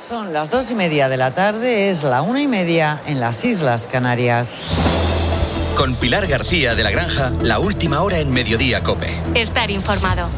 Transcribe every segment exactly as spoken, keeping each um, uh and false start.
Son las dos y media de la tarde, es la una y media en las Islas Canarias. Con Pilar García de la Granja, la última hora en Mediodía COPE. Estar informado.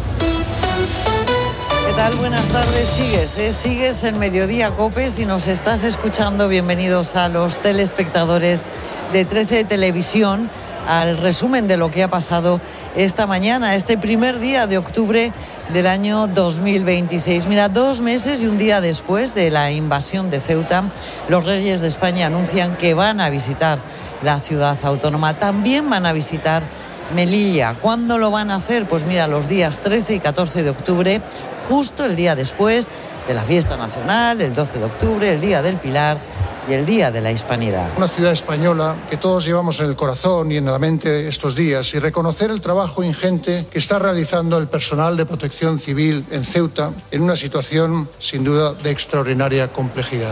¿Qué tal? Buenas tardes. Sigues, ¿eh? Sigues en Mediodía COPE. Si nos estás escuchando, bienvenidos a los telespectadores de trece Televisión, al resumen de lo que ha pasado esta mañana, este primer día de octubre del año dos mil veintiséis. Mira, dos meses y un día después de la invasión de Ceuta, los Reyes de España anuncian que van a visitar la ciudad autónoma. También van a visitar Melilla. ¿Cuándo lo van a hacer? Pues mira, los días trece y catorce de octubre, justo el día después de la fiesta nacional, el doce de octubre, el Día del Pilar y el Día de la Hispanidad. Una ciudad española que todos llevamos en el corazón y en la mente estos días, y reconocer el trabajo ingente que está realizando el personal de protección civil en Ceuta en una situación sin duda de extraordinaria complejidad.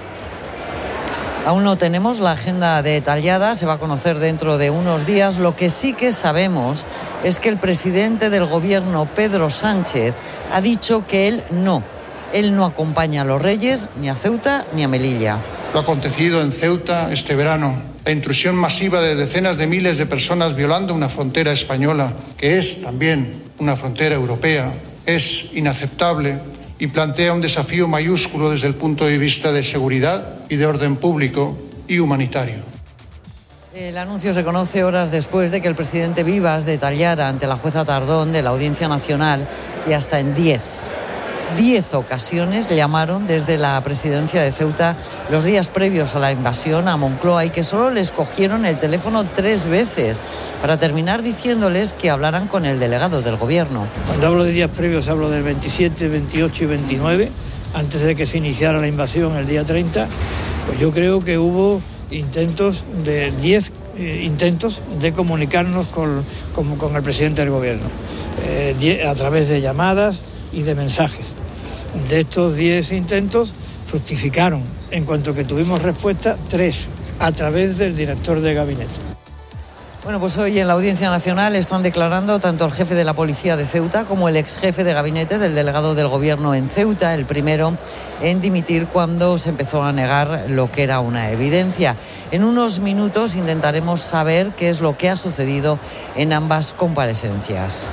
Aún no tenemos la agenda detallada, se va a conocer dentro de unos días. Lo que sí que sabemos es que el presidente del gobierno, Pedro Sánchez, ha dicho que él no, él no acompaña a los Reyes ni a Ceuta ni a Melilla. Lo acontecido en Ceuta este verano, la intrusión masiva de decenas de miles de personas violando una frontera española, que es también una frontera europea, es inaceptable y plantea un desafío mayúsculo desde el punto de vista de seguridad y de orden público y humanitario. El anuncio se conoce horas después de que el presidente Vivas detallara ante la jueza Tardón de la Audiencia Nacional que hasta en diez Diez ocasiones llamaron desde la presidencia de Ceuta los días previos a la invasión a Moncloa y que solo les cogieron el teléfono tres veces para terminar diciéndoles que hablaran con el delegado del gobierno. Cuando hablo de días previos hablo del veintisiete, veintiocho y veintinueve, antes de que se iniciara la invasión el día treinta, pues yo creo que hubo intentos de diez eh, intentos de comunicarnos con, con, con el presidente del gobierno, eh, die, a través de llamadas y de mensajes. De estos diez intentos fructificaron, en cuanto que tuvimos respuesta, tres, a través del director de gabinete. Bueno, pues hoy en la Audiencia Nacional están declarando tanto el jefe de la policía de Ceuta como el ex jefe de gabinete del delegado del gobierno en Ceuta, el primero en dimitir cuando se empezó a negar lo que era una evidencia. En unos minutos intentaremos saber qué es lo que ha sucedido en ambas comparecencias.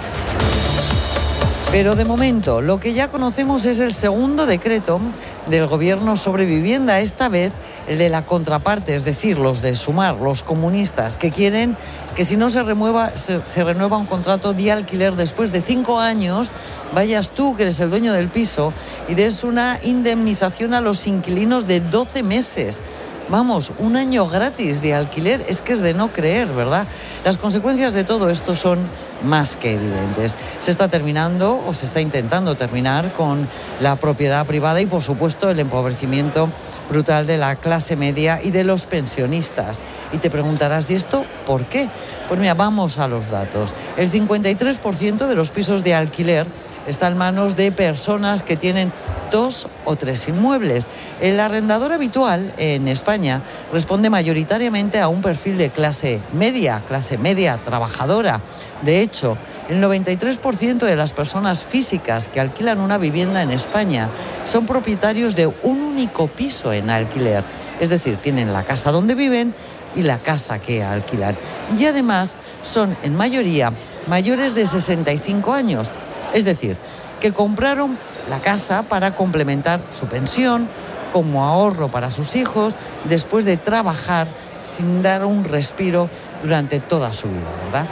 Pero de momento, lo que ya conocemos es el segundo decreto del gobierno sobre vivienda, esta vez el de la contraparte, es decir, los de Sumar, los comunistas, que quieren que si no se renueva, se, se renueva un contrato de alquiler después de cinco años, vayas tú, que eres el dueño del piso, y des una indemnización a los inquilinos de doce meses. Vamos, un año gratis de alquiler, es que es de no creer, ¿verdad? Las consecuencias de todo esto son más que evidentes. Se está terminando o se está intentando terminar con la propiedad privada y, por supuesto, el empobrecimiento brutal de la clase media y de los pensionistas. Y te preguntarás, ¿y esto por qué? Pues mira, vamos a los datos. El cincuenta y tres por ciento de los pisos de alquiler está en manos de personas que tienen dos o tres inmuebles. El arrendador habitual en España responde mayoritariamente a un perfil de clase media, clase media trabajadora. De hecho, el noventa y tres por ciento de las personas físicas que alquilan una vivienda en España son propietarios de un único piso en alquiler. Es decir, tienen la casa donde viven y la casa que alquilan. Y además son en mayoría mayores de sesenta y cinco años. Es decir, que compraron la casa para complementar su pensión, como ahorro para sus hijos, después de trabajar sin dar un respiro durante toda su vida, ¿verdad?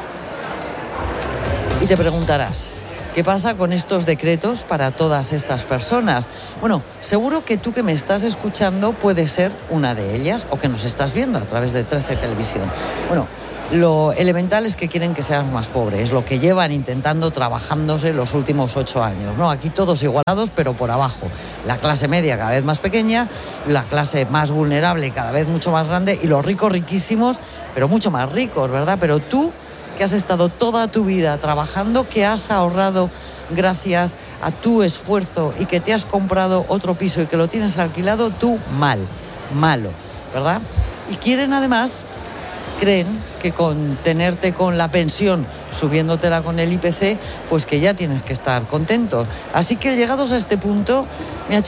Y te preguntarás, ¿qué pasa con estos decretos para todas estas personas? Bueno, seguro que tú que me estás escuchando puedes ser una de ellas o que nos estás viendo a través de trece Televisión. Bueno, lo elemental es que quieren que seas más pobre, es lo que llevan intentando trabajándose los últimos ocho años, ¿no? Aquí todos igualados, pero por abajo. La clase media cada vez más pequeña, la clase más vulnerable cada vez mucho más grande y los ricos riquísimos, pero mucho más ricos, ¿verdad? Pero tú, que has estado toda tu vida trabajando, que has ahorrado gracias a tu esfuerzo y que te has comprado otro piso y que lo tienes alquilado, tú mal, malo, ¿verdad? Y quieren además, creen que con tenerte con la pensión subiéndotela con el I P C, pues que ya tienes que estar contento. Así que llegados a este punto, mira chico,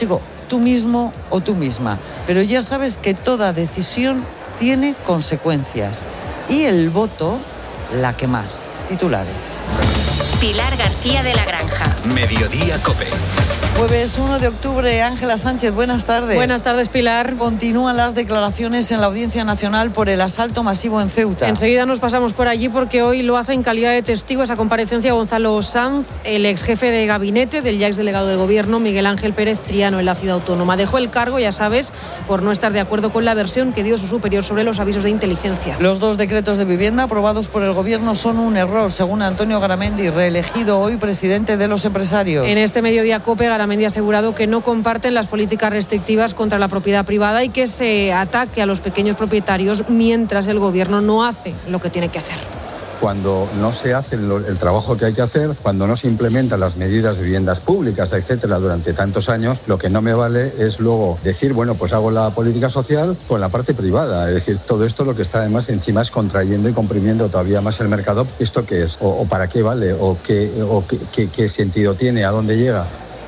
tú mismo o tú misma. Pero ya sabes que toda decisión tiene consecuencias. Y el voto, la que más. Titulares. Pilar García de la Granja. Mediodía COPE. Jueves uno de octubre, Ángela Sánchez, buenas tardes. Buenas tardes, Pilar. Continúan las declaraciones en la Audiencia Nacional por el asalto masivo en Ceuta. Enseguida nos pasamos por allí porque hoy lo hace en calidad de testigo esa comparecencia Gonzalo Sanz, el ex jefe de gabinete del ya ex delegado del Gobierno, Miguel Ángel Pérez Triano, en la Ciudad Autónoma. Dejó el cargo, ya sabes, por no estar de acuerdo con la versión que dio su superior sobre los avisos de inteligencia. Los dos decretos de vivienda aprobados por el Gobierno son un error, según Antonio Garamendi, reelegido hoy presidente de los empresarios. En este Mediodía COPE, Garamendi ha asegurado que no comparten las políticas restrictivas contra la propiedad privada y que se ataque a los pequeños propietarios mientras el Gobierno no hace lo que tiene que hacer. Cuando no se hace el, el trabajo que hay que hacer, cuando no se implementan las medidas de viviendas públicas, etcétera, durante tantos años, lo que no me vale es luego decir, bueno, pues hago la política social con la parte privada. Es decir, todo esto lo que está además encima es contrayendo y comprimiendo todavía más el mercado. ¿Esto qué es? ¿O, o para qué vale? ¿O, qué, o qué, qué, qué sentido tiene? ¿A dónde llega?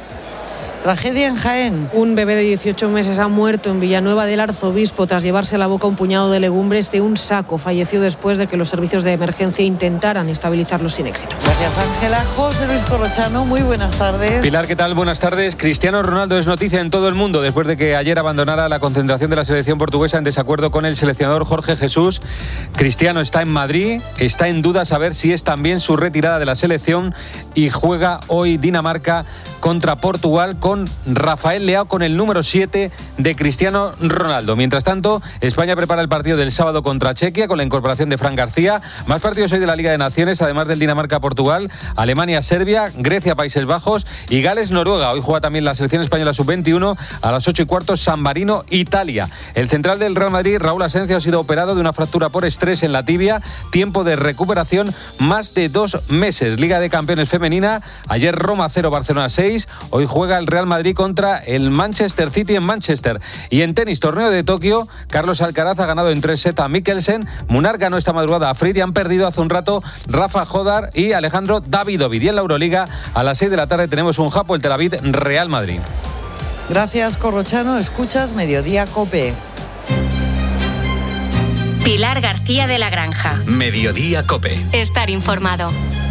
Tragedia en Jaén. Un bebé de dieciocho meses ha muerto en Villanueva del Arzobispo tras llevarse a la boca un puñado de legumbres de un saco. Falleció después de que los servicios de emergencia intentaran estabilizarlo sin éxito. Gracias, Ángela. José Luis Corrochano, muy buenas tardes. Pilar, ¿qué tal? Buenas tardes. Cristiano Ronaldo es noticia en todo el mundo después de que ayer abandonara la concentración de la selección portuguesa en desacuerdo con el seleccionador Jorge Jesús. Cristiano está en Madrid, está en duda saber si es también su retirada de la selección y juega hoy Dinamarca contra Portugal con Rafael Leao con el número siete de Cristiano Ronaldo. Mientras tanto, España prepara el partido del sábado contra Chequia con la incorporación de Fran García. Más partidos hoy de la Liga de Naciones, además del Dinamarca-Portugal, Alemania-Serbia, Grecia-Países Bajos y Gales-Noruega. Hoy juega también la selección española sub veintiuno a las ocho y cuarto, San Marino-Italia. El central del Real Madrid, Raúl Asensio, ha sido operado de una fractura por estrés en la tibia. Tiempo de recuperación más de dos meses. Liga de Campeones femenina. Ayer Roma cero, Barcelona seis. Hoy juega el Real Madrid contra el Manchester City en Manchester. Y en tenis, torneo de Tokio, Carlos Alcaraz ha ganado en tres sets a Mikkelsen. Munar ganó esta madrugada a Fried y han perdido hace un rato Rafa Jodar y Alejandro Davidovich. Y en la Euroliga, a las seis de la tarde tenemos un Japo, el Tel Aviv Real Madrid. Gracias, Corrochano. Escuchas Mediodía COPE. Pilar García de la Granja. Mediodía COPE. Estar informado.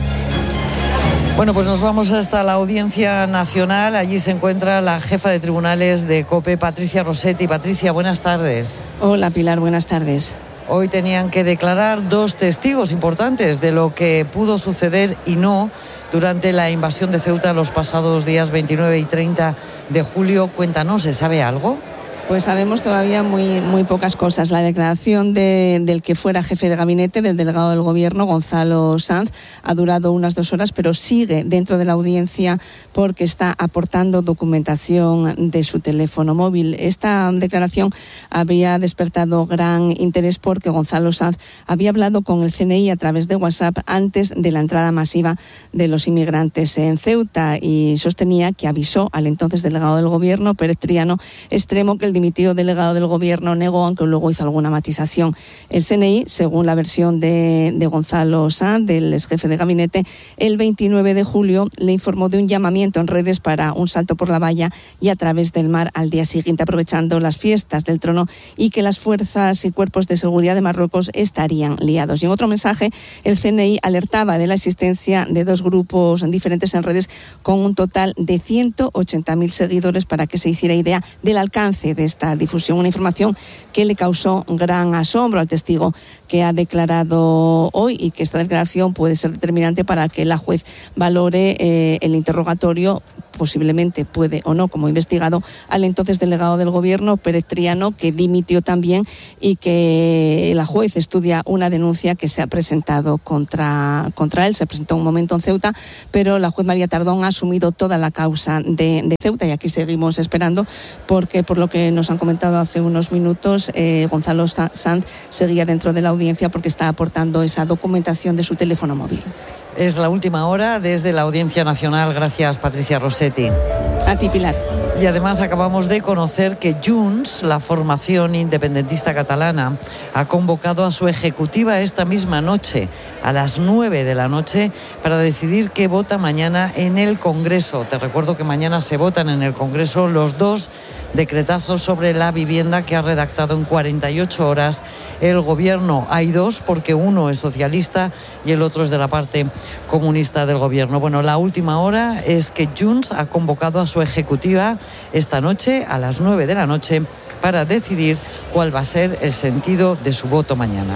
Bueno, pues nos vamos hasta la Audiencia Nacional. Allí se encuentra la jefa de tribunales de COPE, Patricia Rossetti. Patricia, buenas tardes. Hola, Pilar, buenas tardes. Hoy tenían que declarar dos testigos importantes de lo que pudo suceder y no durante la invasión de Ceuta los pasados días veintinueve y treinta de julio. Cuéntanos, ¿se sabe algo? Pues sabemos todavía muy, muy pocas cosas. La declaración de, del que fuera jefe de gabinete, del delegado del Gobierno, Gonzalo Sanz, ha durado unas dos horas, pero sigue dentro de la audiencia porque está aportando documentación de su teléfono móvil. Esta declaración había despertado gran interés porque Gonzalo Sanz había hablado con el C N I a través de WhatsApp antes de la entrada masiva de los inmigrantes en Ceuta y sostenía que avisó al entonces delegado del Gobierno, Pérez Triano Extremo, que el dimitido delegado del Gobierno negó, aunque luego hizo alguna matización. El C N I, según la versión de, de Gonzalo Sanz, del ex jefe de gabinete, el veintinueve de julio le informó de un llamamiento en redes para un salto por la valla y a través del mar al día siguiente, aprovechando las fiestas del Trono y que las fuerzas y cuerpos de seguridad de Marruecos estarían liados. Y en otro mensaje, el C N I alertaba de la existencia de dos grupos diferentes en redes con un total de ciento ochenta mil seguidores para que se hiciera idea del alcance de esta difusión, una información que le causó gran asombro al testigo que ha declarado hoy y que esta declaración puede ser determinante para que la juez valore eh, el interrogatorio, posiblemente puede o no, como investigado, al entonces delegado del Gobierno, Pérez Triano, que dimitió también y que la juez estudia una denuncia que se ha presentado contra, contra él. Se presentó un momento en Ceuta, pero la juez María Tardón ha asumido toda la causa de, de Ceuta y aquí seguimos esperando porque, por lo que nos han comentado hace unos minutos, eh, Gonzalo Sanz seguía dentro de la audiencia porque está aportando esa documentación de su teléfono móvil. Es la última hora desde la Audiencia Nacional. Gracias, Patricia Rossetti. A ti, Pilar. Y además acabamos de conocer que Junts, la formación independentista catalana, ha convocado a su ejecutiva esta misma noche, a las nueve de la noche, para decidir qué vota mañana en el Congreso. Te recuerdo que mañana se votan en el Congreso los dos decretazos sobre la vivienda que ha redactado en cuarenta y ocho horas el Gobierno. Hay dos, porque uno es socialista y el otro es de la parte comunista del Gobierno. Bueno, la última hora es que Junts ha convocado a su ejecutiva esta noche a las nueve de la noche para decidir cuál va a ser el sentido de su voto mañana.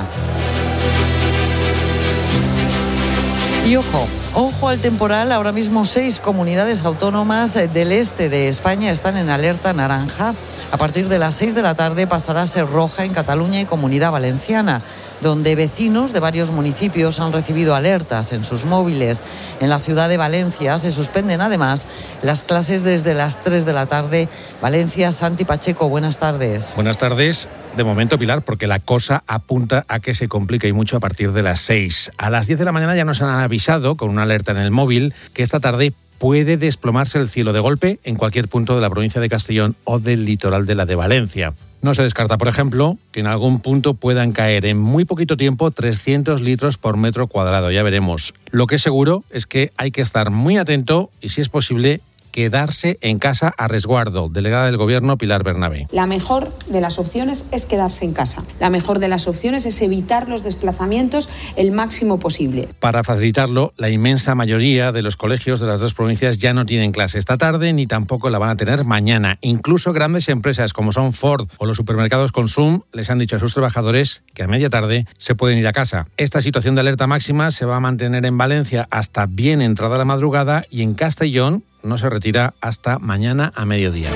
Y ojo, ojo al temporal. Ahora mismo seis comunidades autónomas del este de España están en alerta naranja. A partir de las seis de la tarde pasará a ser roja en Cataluña y Comunidad Valenciana, donde vecinos de varios municipios han recibido alertas en sus móviles. En la ciudad de Valencia se suspenden además las clases desde las tres de la tarde. Valencia, Santi Pacheco, buenas tardes. Buenas tardes. De momento, Pilar, porque la cosa apunta a que se complique y mucho a partir de las seis. A las diez de la mañana ya nos han avisado, con una alerta en el móvil, que esta tarde puede desplomarse el cielo de golpe en cualquier punto de la provincia de Castellón o del litoral de la de Valencia. No se descarta, por ejemplo, que en algún punto puedan caer en muy poquito tiempo trescientos litros por metro cuadrado. Ya veremos. Lo que es seguro es que hay que estar muy atento y, si es posible, quedarse en casa a resguardo. Delegada del Gobierno, Pilar Bernabé. La mejor de las opciones es quedarse en casa. La mejor de las opciones es evitar los desplazamientos el máximo posible. Para facilitarlo, la inmensa mayoría de los colegios de las dos provincias ya no tienen clase esta tarde ni tampoco la van a tener mañana. Incluso grandes empresas como son Ford o los supermercados Consum les han dicho a sus trabajadores que a media tarde se pueden ir a casa. Esta situación de alerta máxima se va a mantener en Valencia hasta bien entrada la madrugada y en Castellón no se retira hasta mañana a mediodía.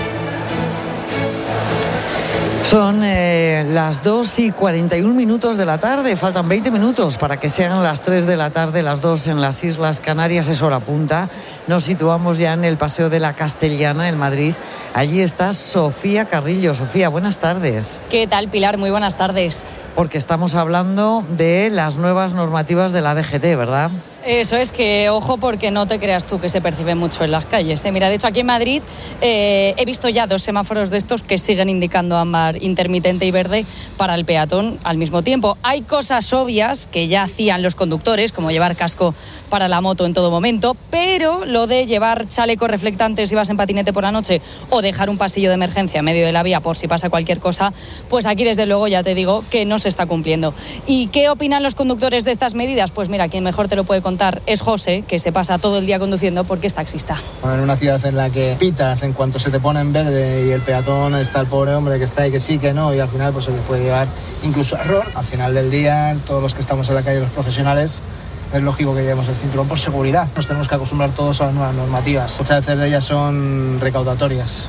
Son eh, las dos y cuarenta y un minutos de la tarde, faltan veinte minutos para que sean las tres de la tarde, las dos en las Islas Canarias, es hora punta. Nos situamos ya en el Paseo de la Castellana, en Madrid. Allí está Sofía Carrillo. Sofía, buenas tardes. ¿Qué tal, Pilar? Muy buenas tardes. Porque estamos hablando de las nuevas normativas de la D G T, ¿verdad? Eso es, que ojo, porque no te creas tú que se percibe mucho en las calles. ¿eh? Mira, de hecho aquí en Madrid eh, he visto ya dos semáforos de estos que siguen indicando ámbar intermitente y verde para el peatón al mismo tiempo. Hay cosas obvias que ya hacían los conductores, como llevar casco para la moto en todo momento, pero lo de llevar chalecos reflectantes si vas en patinete por la noche o dejar un pasillo de emergencia en medio de la vía por si pasa cualquier cosa, pues aquí desde luego ya te digo que no se está cumpliendo. ¿Y qué opinan los conductores de estas medidas? Pues mira, quien mejor te lo puede contar es José, que se pasa todo el día conduciendo porque es taxista. En una ciudad en la que pitas en cuanto se te pone en verde y el peatón está el pobre hombre que está ahí que sí, que no, y al final pues se le puede llevar incluso a error. Al final del día, todos los que estamos en la calle, los profesionales, es lógico que llevemos el cinturón por seguridad. Nos tenemos que acostumbrar todos a las nuevas normativas. Muchas veces de ellas son recaudatorias.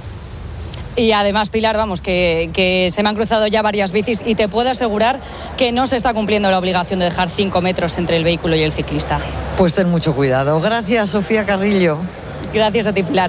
Y además, Pilar, vamos, que, que se me han cruzado ya varias bicis y te puedo asegurar que no se está cumpliendo la obligación de dejar cinco metros entre el vehículo y el ciclista. Pues ten mucho cuidado. Gracias, Sofía Carrillo. Gracias a ti, Pilar.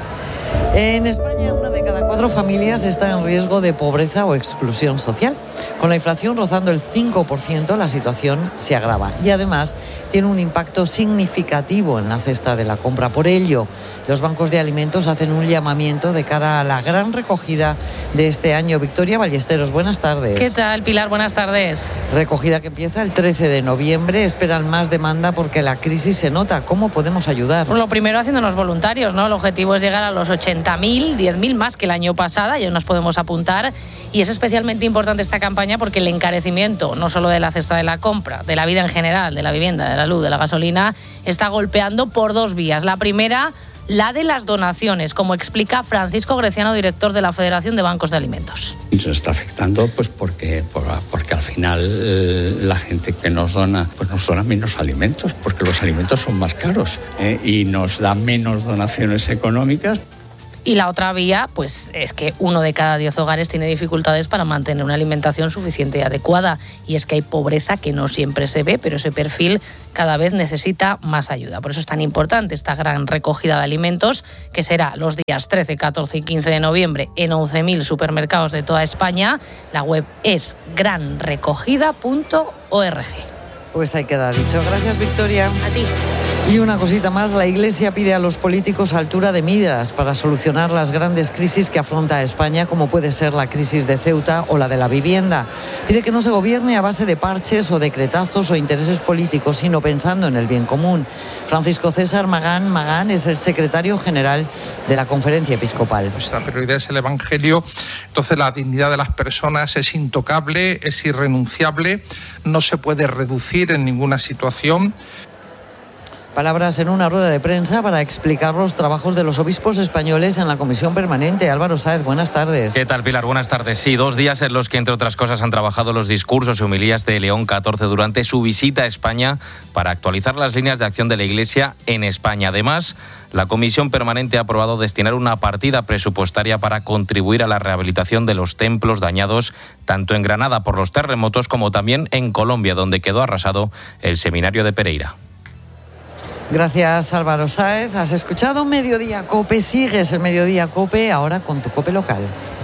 En España, una de cada cuatro familias está en riesgo de pobreza o exclusión social. Con la inflación rozando el cinco por ciento, la situación se agrava y además tiene un impacto significativo en la cesta de la compra. Por ello, los bancos de alimentos hacen un llamamiento de cara a la gran recogida de este año. Victoria Ballesteros, buenas tardes. ¿Qué tal, Pilar? Buenas tardes. Recogida que empieza el trece de noviembre. Esperan más demanda porque la crisis se nota. ¿Cómo podemos ayudar? Pues lo primero, haciéndonos voluntarios, ¿no? El objetivo es llegar a los ochenta mil, diez mil más que el año pasado. Ya nos podemos apuntar. Y es especialmente importante esta campaña porque el encarecimiento, no solo de la cesta de la compra, de la vida en general, de la vivienda, de la luz, de la gasolina, está golpeando por dos vías. La primera, la de las donaciones, como explica Francisco Greciano, director de la Federación de Bancos de Alimentos. Nos está afectando pues porque, porque al final eh, la gente que nos dona pues nos dona menos alimentos, porque los alimentos son más caros eh, y nos da menos donaciones económicas. Y la otra vía, pues es que uno de cada diez hogares tiene dificultades para mantener una alimentación suficiente y adecuada. Y es que hay pobreza que no siempre se ve, pero ese perfil cada vez necesita más ayuda. Por eso es tan importante esta gran recogida de alimentos, que será los días trece, catorce y quince de noviembre en once mil supermercados de toda España. La web es gran recogida punto org. Pues ahí queda dicho. Gracias, Victoria. A ti. Y una cosita más, la Iglesia pide a los políticos altura de miras para solucionar las grandes crisis que afronta España, como puede ser la crisis de Ceuta o la de la vivienda. Pide que no se gobierne a base de parches o decretazos o intereses políticos, sino pensando en el bien común. Francisco César Magán Magán es el secretario general de la Conferencia Episcopal. Nuestra prioridad es el Evangelio, entonces la dignidad de las personas es intocable, es irrenunciable, no se puede reducir en ninguna situación. Palabras en una rueda de prensa para explicar los trabajos de los obispos españoles en la Comisión Permanente. Álvaro Sáez, buenas tardes. ¿Qué tal, Pilar? Buenas tardes. Sí, dos días en los que, entre otras cosas, han trabajado los discursos y homilías de León catorce durante su visita a España para actualizar las líneas de acción de la Iglesia en España. Además, la Comisión Permanente ha aprobado destinar una partida presupuestaria para contribuir a la rehabilitación de los templos dañados tanto en Granada por los terremotos como también en Colombia, donde quedó arrasado el seminario de Pereira. Gracias, Álvaro Sáez. Has escuchado Mediodía COPE, sigues el Mediodía COPE ahora con tu COPE local.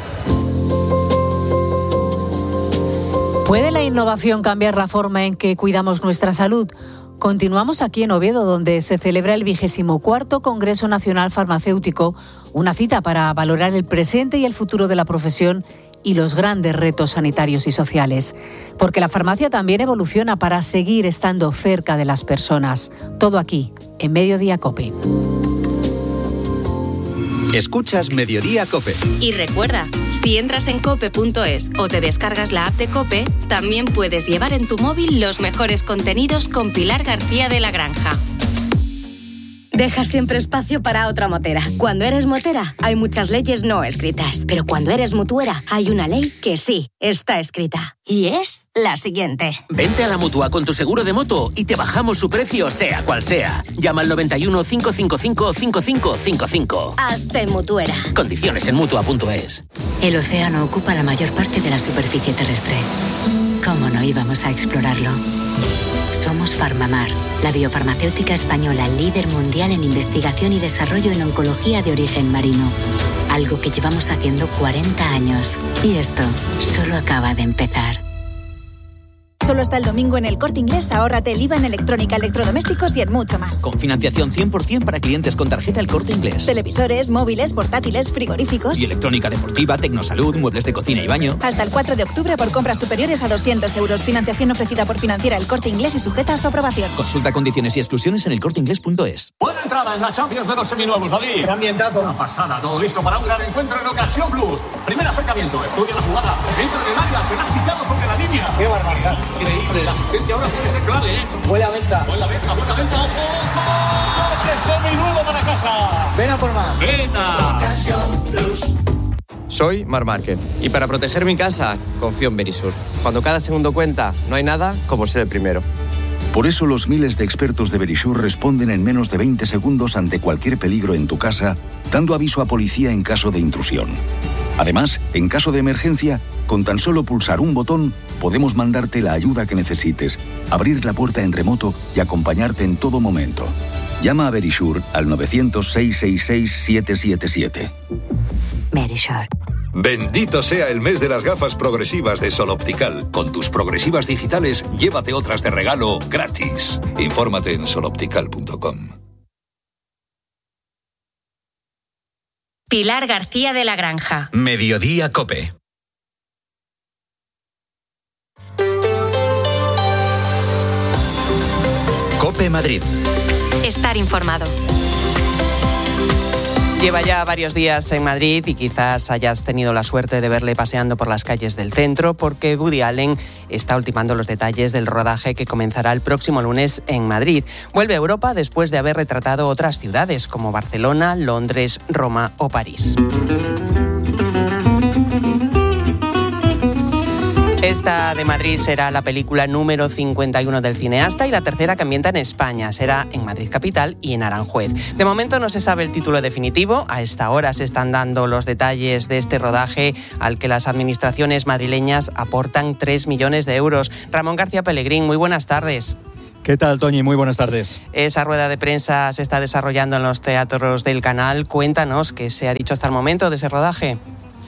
¿Puede la innovación cambiar la forma en que cuidamos nuestra salud? Continuamos aquí en Oviedo, donde se celebra el vigésimo cuarto Congreso Nacional Farmacéutico, una cita para valorar el presente y el futuro de la profesión y los grandes retos sanitarios y sociales. Porque la farmacia también evoluciona para seguir estando cerca de las personas. Todo aquí, en Mediodía COPE. Escuchas Mediodía COPE. Y recuerda, si entras en cope punto es o te descargas la app de COPE, también puedes llevar en tu móvil los mejores contenidos con Pilar García de la Granja. Deja siempre espacio para otra motera. Cuando eres motera, hay muchas leyes no escritas. Pero cuando eres mutuera, hay una ley que sí está escrita. Y es la siguiente. Vente a la Mutua con tu seguro de moto y te bajamos su precio, sea cual sea. Llama al noventa y uno, cinco cinco cinco, cinco cinco cinco cinco. Hazte mutuera. Condiciones en mutua punto es. El océano ocupa la mayor parte de la superficie terrestre. ¿Cómo no íbamos a explorarlo? Somos Farmamar, la biofarmacéutica española líder mundial en investigación y desarrollo en oncología de origen marino. Algo que llevamos haciendo cuarenta años. Y esto solo acaba de empezar. Solo hasta el domingo en El Corte Inglés, ahórrate el I V A en electrónica, electrodomésticos y en mucho más. Con financiación cien por ciento para clientes con tarjeta El Corte Inglés. Televisores, móviles, portátiles, frigoríficos. Y electrónica deportiva, tecnosalud, muebles de cocina y baño. Hasta el cuatro de octubre por compras superiores a doscientos euros. Financiación ofrecida por Financiera El Corte Inglés y sujeta a su aprobación. Consulta condiciones y exclusiones en el corte inglés punto es. Buena entrada en la Champions de los seminuevos, David. Qué ambientazo. Una pasada, todo listo para un gran encuentro en Ocasión Plus. Primer acercamiento, estudia la jugada. Entra en el área, será quitado sobre la línea. Qué barbaridad. Increíble, la asistencia ahora tiene que ser clave, ¿eh? Buena venta. Buena venta, buena venta, ojo. Coche seminuevo para casa. Ven a por más. Venta. Ocasión Plus. Soy Marc Márquez y para proteger mi casa confío en Verisur. Cuando cada segundo cuenta, no hay nada como ser el primero. Por eso los miles de expertos de Verisur responden en menos de veinte segundos ante cualquier peligro en tu casa, dando aviso a policía en caso de intrusión. Además, en caso de emergencia, con tan solo pulsar un botón, podemos mandarte la ayuda que necesites, abrir la puerta en remoto y acompañarte en todo momento. Llama a Verisur al novecientos, seiscientos sesenta y seis, setecientos setenta y siete. Verisur. Bendito sea el mes de las gafas progresivas de Sol Optical. Con tus progresivas digitales, llévate otras de regalo gratis. Infórmate en sol optical punto com. Pilar García de la Granja. Mediodía COPE. COPE Madrid. Estar informado. Lleva ya varios días en Madrid y quizás hayas tenido la suerte de verle paseando por las calles del centro, porque Woody Allen está ultimando los detalles del rodaje que comenzará el próximo lunes en Madrid. Vuelve a Europa después de haber retratado otras ciudades como Barcelona, Londres, Roma o París. Esta de Madrid será la película número cincuenta y uno del cineasta y la tercera que ambienta en España. Será en Madrid capital y en Aranjuez. De momento no se sabe el título definitivo. A esta hora se están dando los detalles de este rodaje al que las administraciones madrileñas aportan tres millones de euros. Ramón García Pellegrín, muy buenas tardes. ¿Qué tal, Toñi? Muy buenas tardes. Esa rueda de prensa se está desarrollando en los teatros del canal. Cuéntanos qué se ha dicho hasta el momento de ese rodaje.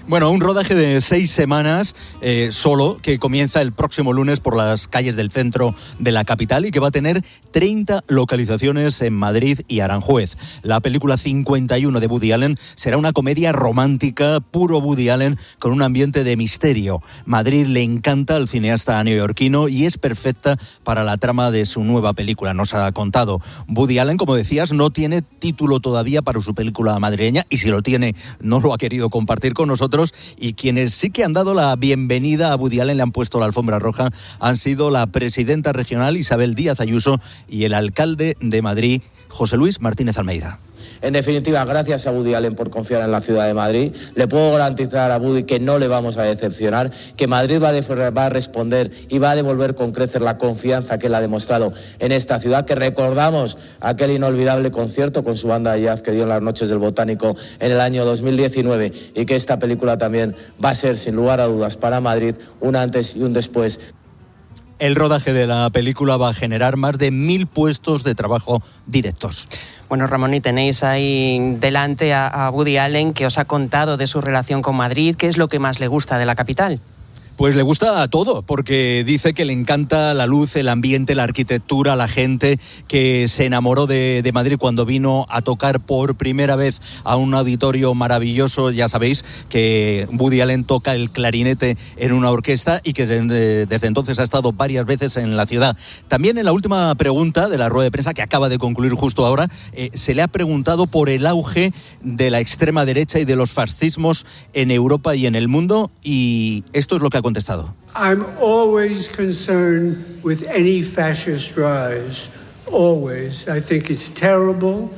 Bueno, un rodaje de seis semanas eh, solo, que comienza el próximo lunes por las calles del centro de la capital y que va a tener treinta localizaciones en Madrid y Aranjuez. La película cincuenta y uno de Woody Allen será una comedia romántica, puro Woody Allen, con un ambiente de misterio. Madrid le encanta al cineasta neoyorquino y es perfecta para la trama de su nueva película, nos ha contado. Woody Allen, como decías, no tiene título todavía para su película madrileña y si lo tiene, no lo ha querido compartir con nosotros. Y quienes sí que han dado la bienvenida a Woody Allen, le han puesto la alfombra roja, han sido la presidenta regional Isabel Díaz Ayuso y el alcalde de Madrid, José Luis Martínez Almeida. En definitiva, gracias a Woody Allen por confiar en la ciudad de Madrid. Le puedo garantizar a Woody que no le vamos a decepcionar, que Madrid va a, de, va a responder y va a devolver con crecer la confianza que él ha demostrado en esta ciudad, que recordamos aquel inolvidable concierto con su banda de jazz que dio en las Noches del Botánico en el año dos mil diecinueve, y que esta película también va a ser, sin lugar a dudas, para Madrid un antes y un después. El rodaje de la película va a generar más de mil puestos de trabajo directos. Bueno, Ramón, y tenéis ahí delante a, a Woody Allen, que os ha contado de su relación con Madrid. ¿Qué es lo que más le gusta de la capital? Pues le gusta a todo, porque dice que le encanta la luz, el ambiente, la arquitectura, la gente, que se enamoró de, de Madrid cuando vino a tocar por primera vez a un auditorio maravilloso. Ya sabéis que Woody Allen toca el clarinete en una orquesta y que desde, desde entonces ha estado varias veces en la ciudad. También en la última pregunta de la rueda de prensa, que acaba de concluir justo ahora, eh, se le ha preguntado por el auge de la extrema derecha y de los fascismos en Europa y en el mundo, y esto es lo que ha contestado. I'm always concerned with any fascist rise. Always. I think it's terrible.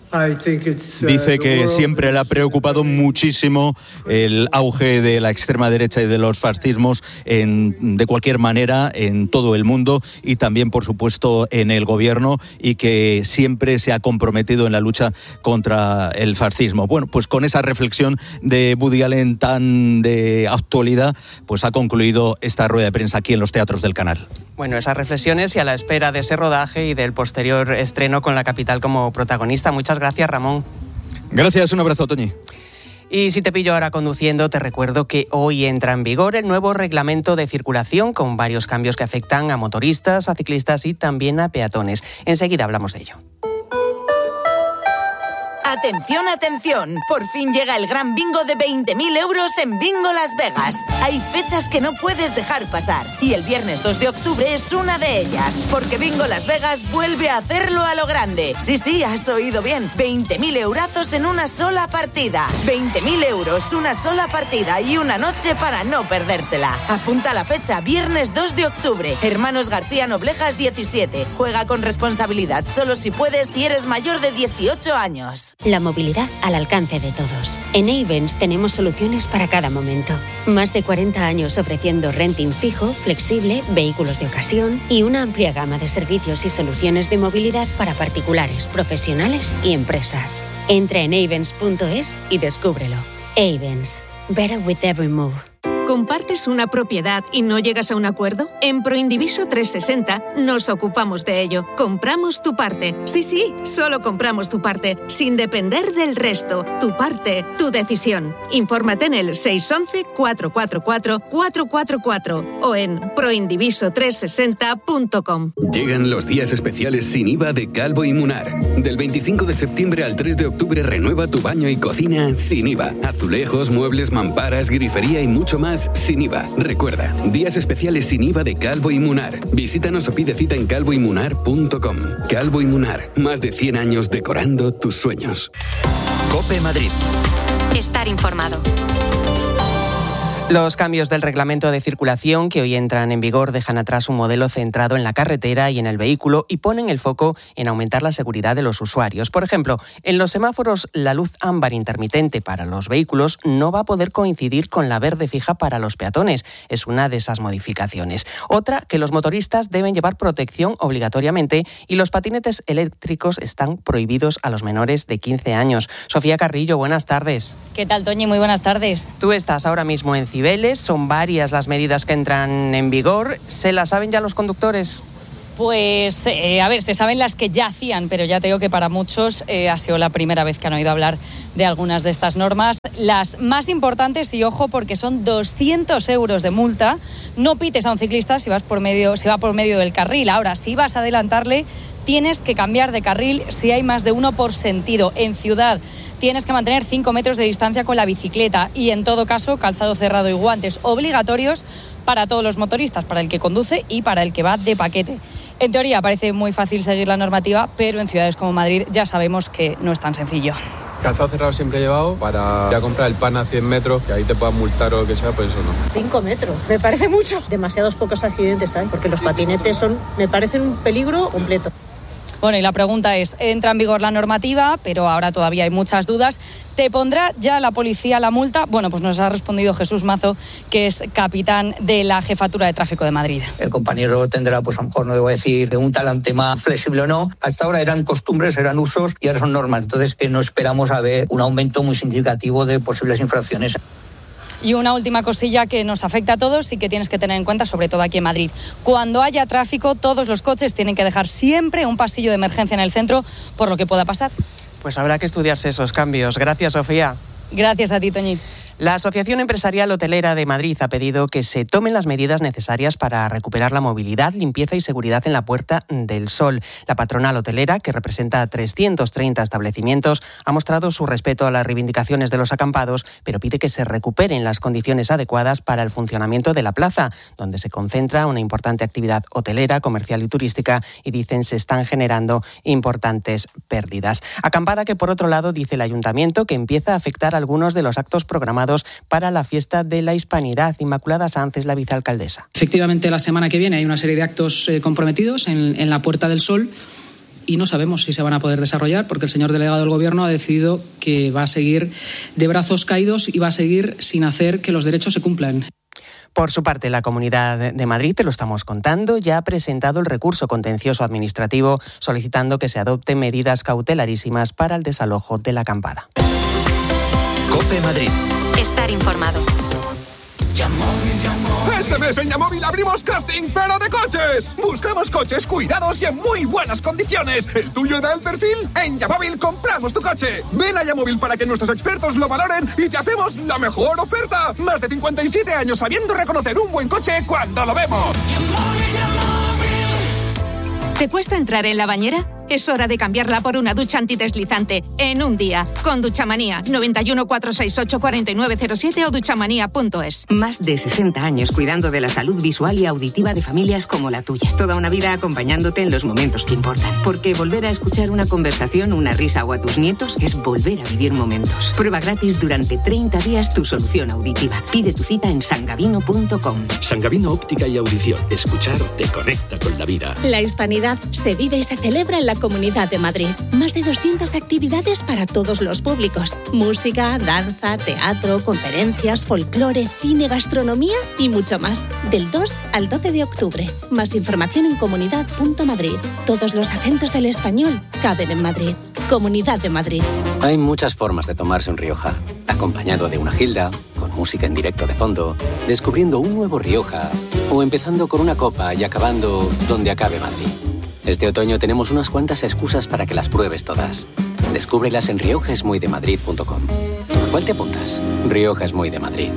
Dice que siempre le ha preocupado muchísimo el auge de la extrema derecha y de los fascismos en, de cualquier manera en todo el mundo y también, por supuesto, en el gobierno, y que siempre se ha comprometido en la lucha contra el fascismo. Bueno, pues con esa reflexión de Woody Allen tan de actualidad, pues ha concluido esta rueda de prensa aquí en los teatros del canal. Bueno, esas reflexiones y a la espera de ese rodaje y del posterior estreno con la capital como protagonista. Muchas gracias, Ramón. Gracias, un abrazo, Toñi. Y si te pillo ahora conduciendo, te recuerdo que hoy entra en vigor el nuevo reglamento de circulación con varios cambios que afectan a motoristas, a ciclistas y también a peatones. Enseguida hablamos de ello. Atención, atención, por fin llega el gran bingo de veinte mil euros en Bingo Las Vegas. Hay fechas que no puedes dejar pasar y el viernes dos de octubre es una de ellas, porque Bingo Las Vegas vuelve a hacerlo a lo grande. Sí, sí, has oído bien, veinte mil eurazos en una sola partida. veinte mil euros, una sola partida y una noche para no perdérsela. Apunta la fecha, viernes dos de octubre, Hermanos García Noblejas diecisiete. Juega con responsabilidad, solo si puedes y eres mayor de dieciocho años. La movilidad al alcance de todos. En Ayvens tenemos soluciones para cada momento. Más de cuarenta años ofreciendo renting fijo, flexible, vehículos de ocasión y una amplia gama de servicios y soluciones de movilidad para particulares, profesionales y empresas. Entra en ayvens punto es y descúbrelo. Ayvens. Better with every move. ¿Compartes una propiedad y no llegas a un acuerdo? En Proindiviso trescientos sesenta nos ocupamos de ello. Compramos tu parte. Sí, sí, solo compramos tu parte, sin depender del resto. Tu parte, tu decisión. Infórmate en el seis once, cuatro cuatro cuatro, cuatro cuatro cuatro o en proindiviso trescientos sesenta punto com. Llegan los días especiales sin I V A de Calvo y Munar. Del veinticinco de septiembre al tres de octubre renueva tu baño y cocina sin I V A. Azulejos, muebles, mamparas, grifería y mucho más sin I V A. Recuerda, días especiales sin I V A de Calvo y Munar. Visítanos o pide cita en calvo y munar punto com. Calvo y Munar, más de cien años decorando tus sueños. COPE Madrid. Estar informado. Los cambios del reglamento de circulación que hoy entran en vigor dejan atrás un modelo centrado en la carretera y en el vehículo y ponen el foco en aumentar la seguridad de los usuarios. Por ejemplo, en los semáforos la luz ámbar intermitente para los vehículos no va a poder coincidir con la verde fija para los peatones. Es una de esas modificaciones. Otra, que los motoristas deben llevar protección obligatoriamente y los patinetes eléctricos están prohibidos a los menores de quince años. Sofía Carrillo, buenas tardes. ¿Qué tal, Toñi? Muy buenas tardes. Tú estás ahora mismo en Cibeles, son varias las medidas que entran en vigor. ¿Se las saben ya los conductores? Pues, eh, a ver, se saben las que ya hacían, pero ya te digo que para muchos eh, ha sido la primera vez que han oído hablar de algunas de estas normas. Las más importantes, y ojo, porque son doscientos euros de multa. No pites a un ciclista si vas por medio, si va por medio del carril. Ahora, si vas a adelantarle, tienes que cambiar de carril si hay más de uno por sentido. En ciudad tienes que mantener cinco metros de distancia con la bicicleta y, en todo caso, calzado cerrado y guantes obligatorios para todos los motoristas, para el que conduce y para el que va de paquete. En teoría parece muy fácil seguir la normativa, pero en ciudades como Madrid ya sabemos que no es tan sencillo. Calzado cerrado siempre he llevado para ir a comprar el pan a cien metros, que ahí te puedan multar o lo que sea, pues eso no. cinco metros, me parece mucho. Demasiados pocos accidentes, ¿sabes? Porque los patinetes son, me parecen un peligro completo. Bueno, y la pregunta es, entra en vigor la normativa, pero ahora todavía hay muchas dudas. ¿Te pondrá ya la policía la multa? Bueno, pues nos ha respondido Jesús Mazo, que es capitán de la Jefatura de Tráfico de Madrid. El compañero tendrá, pues a lo mejor no debo decir de un talante más flexible o no. Hasta ahora eran costumbres, eran usos y ahora son normas. Entonces eh, no esperamos a ver un aumento muy significativo de posibles infracciones. Y una última cosilla que nos afecta a todos y que tienes que tener en cuenta, sobre todo aquí en Madrid. Cuando haya tráfico, todos los coches tienen que dejar siempre un pasillo de emergencia en el centro por lo que pueda pasar. Pues habrá que estudiarse esos cambios. Gracias, Sofía. Gracias a ti, Toñi. La Asociación Empresarial Hotelera de Madrid ha pedido que se tomen las medidas necesarias para recuperar la movilidad, limpieza y seguridad en la Puerta del Sol. La patronal hotelera, que representa a trescientos treinta establecimientos, ha mostrado su respeto a las reivindicaciones de los acampados, pero pide que se recuperen las condiciones adecuadas para el funcionamiento de la plaza, donde se concentra una importante actividad hotelera, comercial y turística, y dicen se están generando importantes pérdidas. Acampada que, por otro lado, dice el Ayuntamiento que empieza a afectar algunos de los actos programados para la fiesta de la Hispanidad. Inmaculada Sanz es la vicealcaldesa. Efectivamente, la semana que viene hay una serie de actos eh, comprometidos en, en la Puerta del Sol y no sabemos si se van a poder desarrollar porque el señor delegado del Gobierno ha decidido que va a seguir de brazos caídos y va a seguir sin hacer que los derechos se cumplan. Por su parte, la Comunidad de Madrid, te lo estamos contando, ya ha presentado el recurso contencioso administrativo solicitando que se adopten medidas cautelarísimas para el desalojo de la acampada. COPE Madrid. Estar informado. Este mes en Yamóvil abrimos casting, pero de coches. Buscamos coches cuidados y en muy buenas condiciones. ¿El tuyo da el perfil? En Yamóvil compramos tu coche. Ven a Yamóvil para que nuestros expertos lo valoren y te hacemos la mejor oferta. Más de cincuenta y siete años sabiendo reconocer un buen coche cuando lo vemos. ¿Te cuesta entrar en la bañera? Es hora de cambiarla por una ducha antideslizante en un día. Con Duchamanía, noventa y uno, cuatrocientos sesenta y ocho, cuarenta y nueve cero siete o duchamanía punto es. Más de sesenta años cuidando de la salud visual y auditiva de familias como la tuya. Toda una vida acompañándote en los momentos que importan. Porque volver a escuchar una conversación, una risa o a tus nietos es volver a vivir momentos. Prueba gratis durante treinta días tu solución auditiva. Pide tu cita en sangavino punto com. Sangavino Óptica y Audición. Escuchar te conecta con la vida. La Hispanidad se vive y se celebra en la Comunidad de Madrid. Más de doscientas actividades para todos los públicos. Música, danza, teatro, conferencias, folclore, cine, gastronomía y mucho más. Del dos al doce de octubre. Más información en comunidad punto madrid. Todos los acentos del español caben en Madrid. Comunidad de Madrid. Hay muchas formas de tomarse un Rioja. Acompañado de una gilda, con música en directo de fondo, descubriendo un nuevo Rioja o empezando con una copa y acabando donde acabe Madrid. Este otoño tenemos unas cuantas excusas para que las pruebes todas. Descúbrelas en rioja es muy de madrid punto com. ¿A cuál te apuntas? Rioja es muy de Madrid.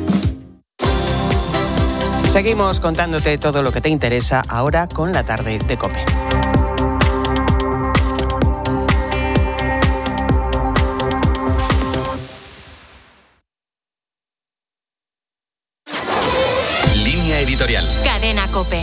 Seguimos contándote todo lo que te interesa ahora con la tarde de COPE. Línea editorial. Cadena COPE.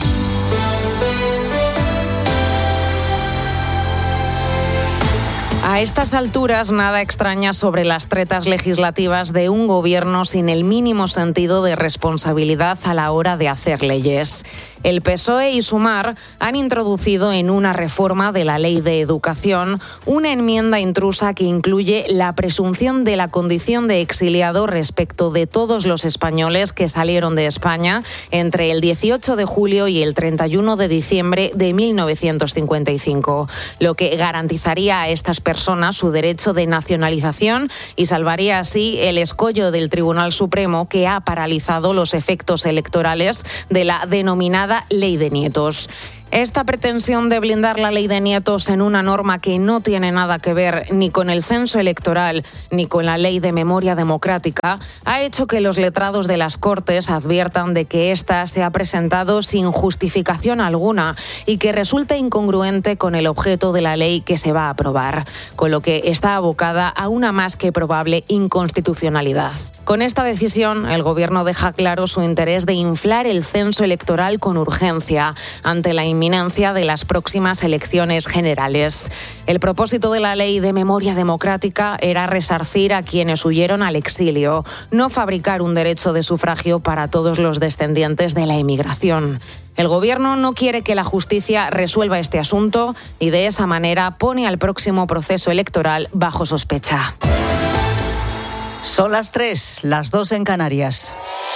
A estas alturas, nada extraña sobre las tretas legislativas de un gobierno sin el mínimo sentido de responsabilidad a la hora de hacer leyes. El P S O E y Sumar han introducido en una reforma de la Ley de Educación una enmienda intrusa que incluye la presunción de la condición de exiliado respecto de todos los españoles que salieron de España entre el dieciocho de julio y el treinta y uno de diciembre de mil novecientos cincuenta y cinco, lo que garantizaría a estas personas su derecho de nacionalización y salvaría así el escollo del Tribunal Supremo que ha paralizado los efectos electorales de la denominada Ley de Nietos. Esta pretensión de blindar la ley de nietos en una norma que no tiene nada que ver ni con el censo electoral ni con la ley de memoria democrática ha hecho que los letrados de las Cortes adviertan de que ésta se ha presentado sin justificación alguna y que resulta incongruente con el objeto de la ley que se va a aprobar, con lo que está abocada a una más que probable inconstitucionalidad. Con esta decisión, el Gobierno deja claro su interés de inflar el censo electoral con urgencia ante la inminencia de las próximas elecciones generales. El propósito de la Ley de Memoria Democrática era resarcir a quienes huyeron al exilio, no fabricar un derecho de sufragio para todos los descendientes de la emigración. El Gobierno no quiere que la justicia resuelva este asunto y de esa manera pone al próximo proceso electoral bajo sospecha. Son las tres, las dos en Canarias.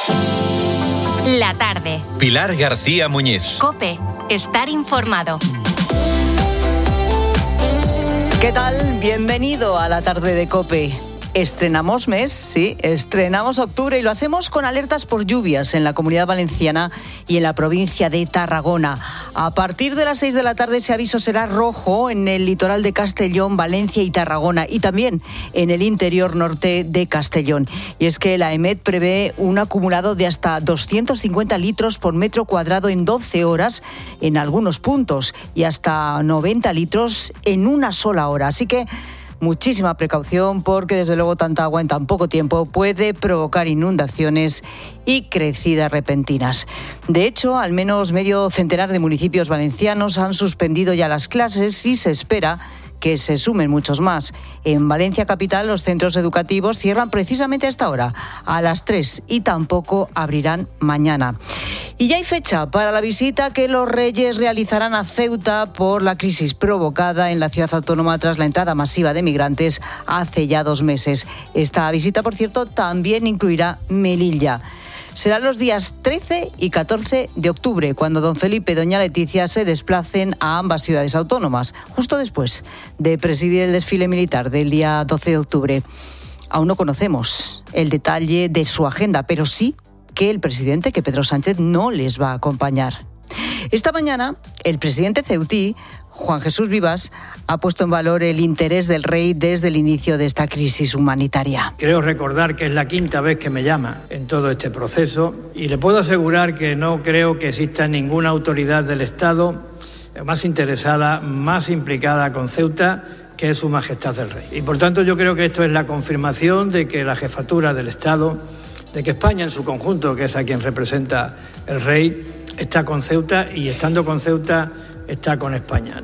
La tarde. Pilar García Muñiz. COPE. Estar informado. ¿Qué tal? Bienvenido a la tarde de COPE. Estrenamos mes, sí, estrenamos octubre y lo hacemos con alertas por lluvias en la Comunidad Valenciana y en la provincia de Tarragona. A partir de las seis de la tarde ese aviso será rojo en el litoral de Castellón, Valencia y Tarragona y también en el interior norte de Castellón. Y es que la EMET prevé un acumulado de hasta doscientos cincuenta litros por metro cuadrado en doce horas en algunos puntos y hasta noventa litros en una sola hora. Así que muchísima precaución porque desde luego tanta agua en tan poco tiempo puede provocar inundaciones y crecidas repentinas. De hecho, al menos medio centenar de municipios valencianos han suspendido ya las clases y se espera que se sumen muchos más. En Valencia capital los centros educativos cierran precisamente a esta hora, a las tres, y tampoco abrirán mañana. Y ya hay fecha para la visita que los Reyes realizarán a Ceuta por la crisis provocada en la ciudad autónoma tras la entrada masiva de migrantes hace ya dos meses. Esta visita, por cierto, también incluirá Melilla. Serán los días trece y catorce de octubre, cuando don Felipe y doña Leticia se desplacen a ambas ciudades autónomas, justo después de presidir el desfile militar del día doce de octubre. Aún no conocemos el detalle de su agenda, pero sí que el presidente, que Pedro Sánchez, no les va a acompañar. Esta mañana, el presidente ceutí, Juan Jesús Vivas, ha puesto en valor el interés del rey desde el inicio de esta crisis humanitaria. Creo recordar que es la quinta vez que me llama en todo este proceso y le puedo asegurar que no creo que exista ninguna autoridad del Estado más interesada, más implicada con Ceuta, que es Su Majestad el Rey. Y por tanto yo creo que esto es la confirmación de que la jefatura del Estado, de que España en su conjunto, que es a quien representa el Rey, está con Ceuta y estando con Ceuta está con España.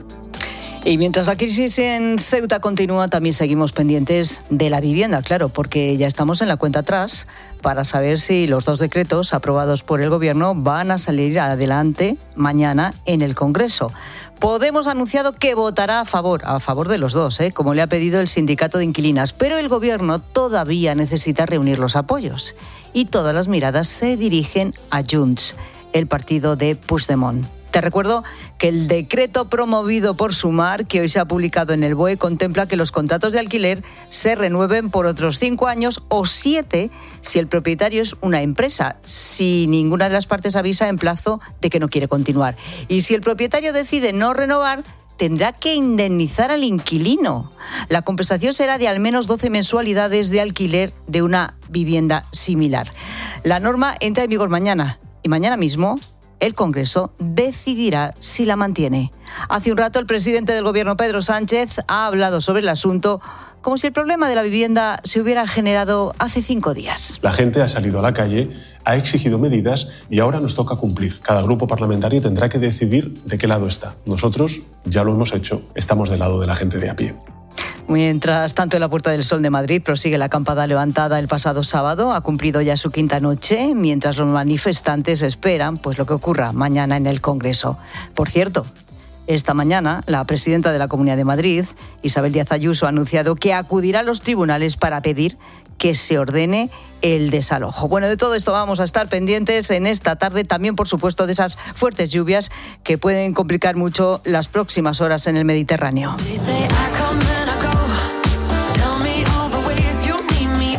Y mientras la crisis en Ceuta continúa, también seguimos pendientes de la vivienda, claro, porque ya estamos en la cuenta atrás para saber si los dos decretos aprobados por el Gobierno van a salir adelante mañana en el Congreso. Podemos ha anunciado que votará a favor, a favor de los dos, ¿eh? como le ha pedido el sindicato de inquilinas, pero el Gobierno todavía necesita reunir los apoyos y todas las miradas se dirigen a Junts, el partido de Puigdemont. Te recuerdo que el decreto promovido por Sumar, que hoy se ha publicado en el B O E, contempla que los contratos de alquiler se renueven por otros cinco años o siete si el propietario es una empresa, si ninguna de las partes avisa en plazo de que no quiere continuar. Y si el propietario decide no renovar, tendrá que indemnizar al inquilino. La compensación será de al menos doce mensualidades de alquiler de una vivienda similar. La norma entra en vigor mañana y mañana mismo el Congreso decidirá si la mantiene. Hace un rato el presidente del Gobierno, Pedro Sánchez, ha hablado sobre el asunto como si el problema de la vivienda se hubiera generado hace cinco días. La gente ha salido a la calle, ha exigido medidas y ahora nos toca cumplir. Cada grupo parlamentario tendrá que decidir de qué lado está. Nosotros ya lo hemos hecho, estamos del lado de la gente de a pie. Mientras tanto, en la Puerta del Sol de Madrid prosigue la acampada levantada el pasado sábado. Ha cumplido ya su quinta noche, mientras los manifestantes esperan pues lo que ocurra mañana en el Congreso. Por cierto, esta mañana la presidenta de la Comunidad de Madrid, Isabel Díaz Ayuso, ha anunciado que acudirá a los tribunales para pedir que se ordene el desalojo. Bueno, de todo esto vamos a estar pendientes en esta tarde, también por supuesto de esas fuertes lluvias que pueden complicar mucho las próximas horas en el Mediterráneo.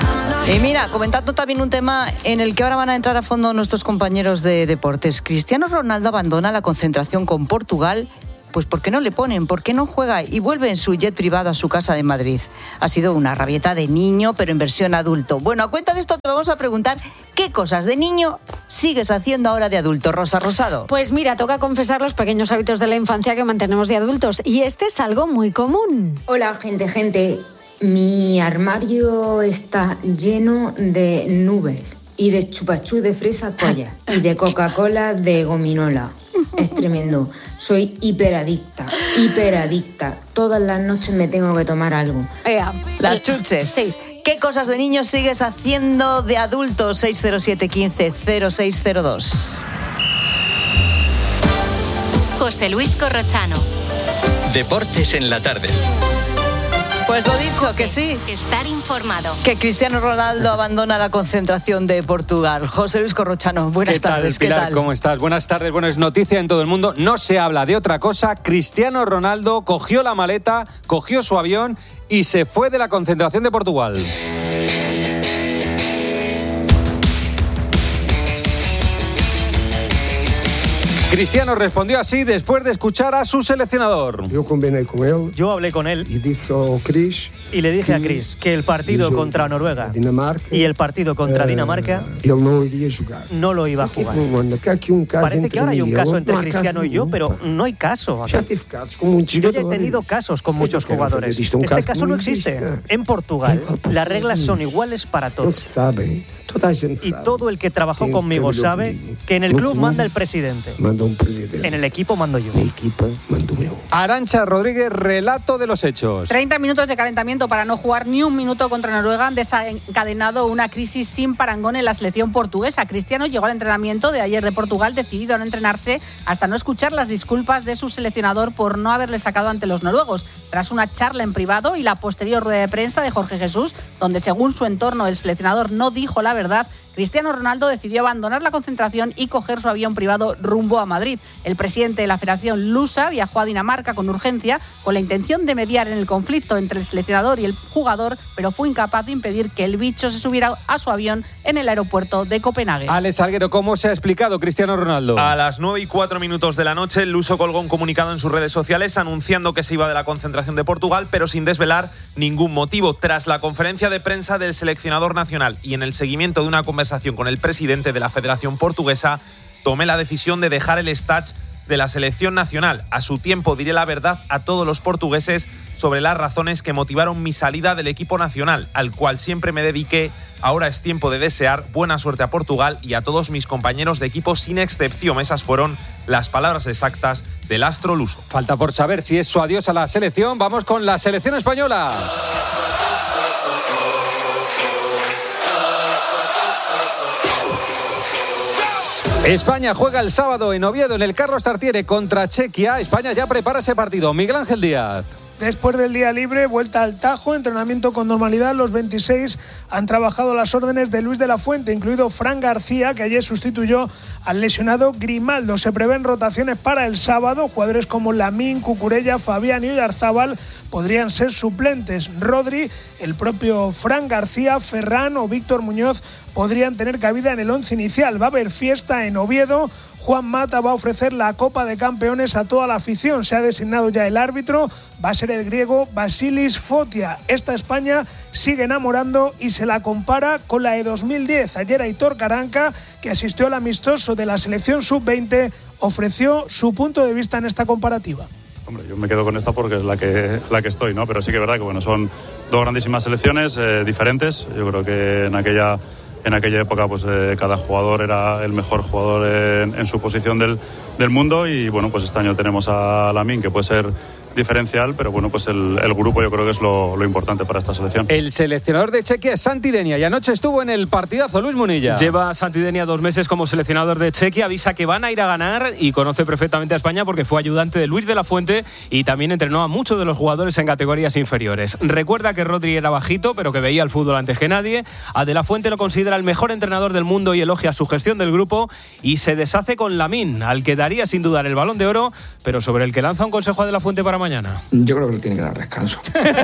Y mira, comentando también un tema en el que ahora van a entrar a fondo nuestros compañeros de deportes. Cristiano Ronaldo abandona la concentración con Portugal. Pues ¿por qué no le ponen? ¿Por qué no juega? Y vuelve en su jet privado a su casa de Madrid. Ha sido una rabieta de niño, pero en versión adulto. Bueno, a cuenta de esto te vamos a preguntar qué cosas de niño sigues haciendo ahora de adulto, Rosa Rosado. Pues mira, toca confesar los pequeños hábitos de la infancia que mantenemos de adultos. Y este es algo muy común. Hola, gente, gente. Mi armario está lleno de nubes y de chupachú de fresa toalla y de Coca-Cola de gominola. Es tremendo. Soy hiperadicta, hiperadicta. Todas las noches me tengo que tomar algo. Ea, las chuches. Sí. ¿Qué cosas de niños sigues haciendo de adulto? seis cero siete, uno cinco, cero seis cero dos. José Luis Corrochano. Deportes en la tarde. Pues lo dicho, que sí. Estar informado. Que Cristiano Ronaldo abandona la concentración de Portugal. José Luis Corrochano, buenas ¿Qué tal, tardes. Pilar? ¿Qué tal? ¿Cómo estás? Buenas tardes. Bueno, es noticia en todo el mundo. No se habla de otra cosa. Cristiano Ronaldo cogió la maleta, cogió su avión y se fue de la concentración de Portugal. Cristiano respondió así después de escuchar a su seleccionador. Yo combiné con él. Yo hablé con él. Y, dijo Chris y le dije a Chris que el partido contra Noruega y el partido contra uh, Dinamarca él no, iría jugar. no lo iba a jugar. Un Parece que ahora hay un caso entre Cristiano y yo, pero no hay caso. Yo ya he tenido casos con muchos jugadores. Este caso no existe. En Portugal las reglas son iguales para todos. Y todo el que trabajó conmigo sabe que en el club manda el presidente. En el equipo mando yo. Arantxa Rodríguez, relato de los hechos. treinta minutos de calentamiento para no jugar ni un minuto contra Noruega han desencadenado una crisis sin parangón en la selección portuguesa. Cristiano llegó al entrenamiento de ayer de Portugal decidido a no entrenarse hasta no escuchar las disculpas de su seleccionador por no haberle sacado ante los noruegos. Tras una charla en privado y la posterior rueda de prensa de Jorge Jesús, donde según su entorno el seleccionador no dijo la verdad, Cristiano Ronaldo decidió abandonar la concentración y coger su avión privado rumbo a Madrid. El presidente de la Federación Lusa viajó a Dinamarca con urgencia con la intención de mediar en el conflicto entre el seleccionador y el jugador, pero fue incapaz de impedir que el bicho se subiera a su avión en el aeropuerto de Copenhague. Alex Alguero, ¿cómo se ha explicado Cristiano Ronaldo? A las nueve y cuatro minutos de la noche, el luso colgó un comunicado en sus redes sociales anunciando que se iba de la concentración de Portugal, pero sin desvelar ningún motivo. Tras la conferencia de prensa del seleccionador nacional y en el seguimiento de una conversación con el presidente de la Federación Portuguesa, tomé la decisión de dejar el stage de la selección nacional. A su tiempo diré la verdad a todos los portugueses sobre las razones que motivaron mi salida del equipo nacional, al cual siempre me dediqué. Ahora es tiempo de desear buena suerte a Portugal y a todos mis compañeros de equipo sin excepción. Esas fueron las palabras exactas del astro luso. Falta por saber si es su adiós a la selección. Vamos con la selección española. España juega el sábado en Oviedo en el Carlos Tartiere contra Chequia. España ya prepara ese partido. Miguel Ángel Díaz. Después del día libre, vuelta al Tajo, entrenamiento con normalidad. Los veintiséis han trabajado las órdenes de Luis de la Fuente, incluido Fran García, que ayer sustituyó al lesionado Grimaldo. Se prevén rotaciones para el sábado. Jugadores como Lamín, Cucurella, Fabián y Oyarzábal podrían ser suplentes. Rodri, el propio Fran García, Ferran o Víctor Muñoz podrían tener cabida en el once inicial. Va a haber fiesta en Oviedo. Juan Mata va a ofrecer la Copa de Campeones a toda la afición. Se ha designado ya el árbitro, va a ser el griego Vasilis Fotia. Esta España sigue enamorando y se la compara con la de dos mil diez. Ayer Aitor Caranca, que asistió al amistoso de la selección sub veinte, ofreció su punto de vista en esta comparativa. Hombre, yo me quedo con esta porque es la que, la que estoy, ¿no? Pero sí que es verdad que bueno, son dos grandísimas selecciones eh, diferentes. Yo creo que en aquella... En aquella época pues eh, cada jugador era el mejor jugador en, en su posición del, del mundo y bueno, pues este año tenemos a Lamín, que puede ser diferencial, pero bueno, pues el, el grupo yo creo que es lo, lo importante para esta selección. El seleccionador de Chequia es Santi Denia y anoche estuvo en el partidazo. Luis Munilla. Lleva Santi Denia dos meses como seleccionador de Chequia, avisa que van a ir a ganar y conoce perfectamente a España porque fue ayudante de Luis de la Fuente y también entrenó a muchos de los jugadores en categorías inferiores. Recuerda que Rodri era bajito, pero que veía el fútbol antes que nadie. A de la Fuente lo considera el mejor entrenador del mundo y elogia su gestión del grupo y se deshace con Lamín, al que daría sin dudar el Balón de Oro, pero sobre el que lanza un consejo a de la Fuente para mañana. mañana? Yo creo que le tiene que dar descanso.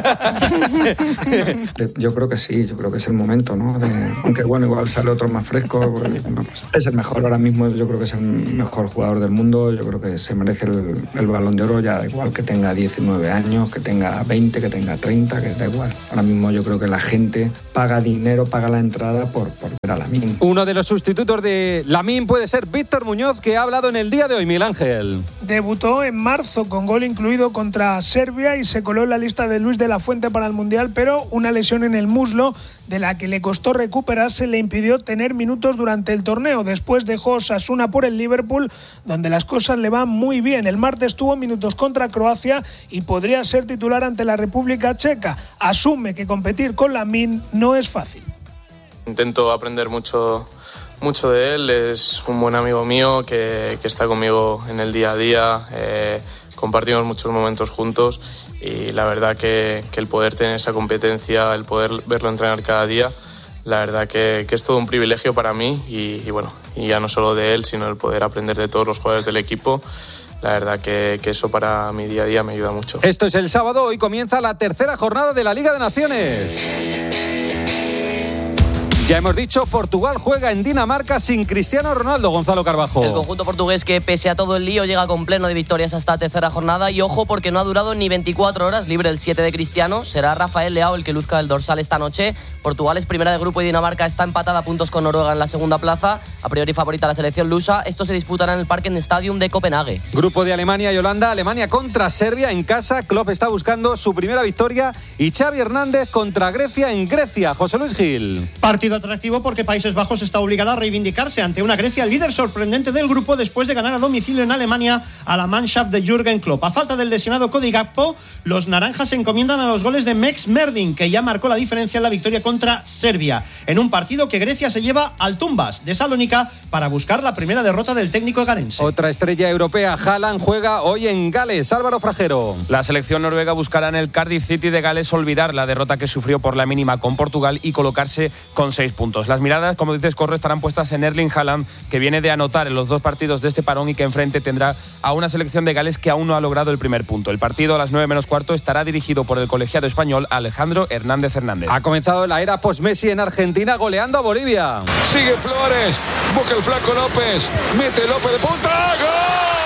Yo creo que sí, yo creo que es el momento, ¿no? De, aunque bueno, igual sale otro más fresco. No, pues, es el mejor ahora mismo, yo creo que es el mejor jugador del mundo. Yo creo que se merece el, el Balón de Oro, ya da igual que tenga diecinueve años, que tenga veinte, que tenga treinta, que da igual. Ahora mismo yo creo que la gente paga dinero, paga la entrada por, por ver a Lamine. Uno de los sustitutos de Lamine puede ser Víctor Muñoz, que ha hablado en el día de hoy, Miguel Ángel. Debutó en marzo con gol incluido contra Serbia y se coló en la lista de Luis de la Fuente para el Mundial, pero una lesión en el muslo de la que le costó recuperarse le impidió tener minutos durante el torneo. Después dejó Osasuna por el Liverpool, donde las cosas le van muy bien. El martes tuvo minutos contra Croacia y podría ser titular ante la República Checa. Asume que competir con Lamine no es fácil. Intento aprender mucho, mucho de él. Es un buen amigo mío que, que está conmigo en el día a día. Eh, compartimos muchos momentos juntos y la verdad que, que el poder tener esa competencia, el poder verlo entrenar cada día, la verdad que, que es todo un privilegio para mí y, y bueno, y ya no solo de él, sino el poder aprender de todos los jugadores del equipo. La verdad que, que eso para mi día a día me ayuda mucho. Esto es el sábado, hoy comienza la tercera jornada de la Liga de Naciones. Ya hemos dicho, Portugal juega en Dinamarca sin Cristiano Ronaldo, Gonzalo Carbajo. El conjunto portugués que, pese a todo el lío, llega con pleno de victorias hasta tercera jornada. Y ojo, porque no ha durado ni veinticuatro horas, libre el siete de Cristiano. Será Rafael Leao el que luzca el dorsal esta noche. Portugal es primera de grupo y Dinamarca está empatada a puntos con Noruega en la segunda plaza. A priori favorita la selección lusa. Esto se disputará en el Parken Stadium de Copenhague. Grupo de Alemania y Holanda. Alemania contra Serbia en casa. Klopp está buscando su primera victoria. Y Xavi Hernández contra Grecia en Grecia. José Luis Gil. Partido atractivo porque Países Bajos está obligada a reivindicarse ante una Grecia líder sorprendente del grupo después de ganar a domicilio en Alemania a la Mannschaft de Jürgen Klopp. A falta del lesionado Cody Gakpo, los naranjas se encomiendan a los goles de Mex Merdin, que ya marcó la diferencia en la victoria contra Serbia, en un partido que Grecia se lleva al Tumbas de Salónica para buscar la primera derrota del técnico egarense. Otra estrella europea, Haaland, juega hoy en Gales. Álvaro Frajero. La selección noruega buscará en el Cardiff City de Gales olvidar la derrota que sufrió por la mínima con Portugal y colocarse con seis puntos. Las miradas, como dices, Corro, estarán puestas en Erling Haaland, que viene de anotar en los dos partidos de este parón y que enfrente tendrá a una selección de Gales que aún no ha logrado el primer punto. El partido a las nueve menos cuarto estará dirigido por el colegiado español Alejandro Hernández Hernández. Ha comenzado la era post-Messi en Argentina, goleando a Bolivia. Sigue Flores, busca el flaco López, mete López de punta, ¡gol!